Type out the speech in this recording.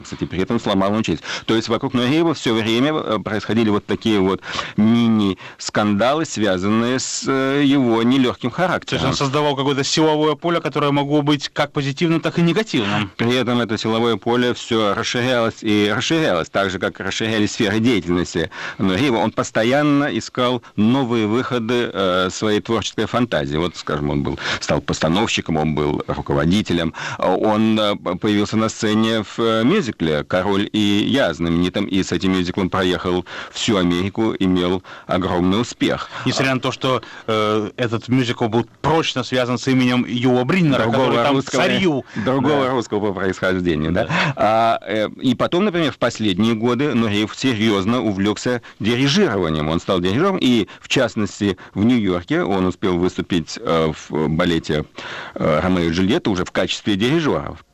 и при этом сломал он честь. То есть вокруг Нуреева все время происходили вот такие вот мини-скандалы, связанные с его нелегким характером. То есть он создавал какое-то силовое поле, которое могло быть как позитивным, так и негативным. При этом это силовое поле все расширялось и расширялось, так же, как расширялись сферы деятельности Нуреева. Он постоянно искал новые выходы своей творческой фантазии. Вот, скажем, стал постановщиком, он был руководителем. Он появился на сцене в мюзикле «Король и я» знаменитым, и с этим мюзиклом проехал всю Америку, имел огромный успех. Несмотря на то, что этот мюзикл был прочно связан с именем Юла Бриннера, который там царил. Другого русского по происхождению, да. И потом, например, в последние годы Нуреев серьезно увлекся дирижированием. Он стал дирижером, и, в частности, в Нью-Йорке он успел выступить в балете «Ромео и Джульетта» уже в качестве дирижера.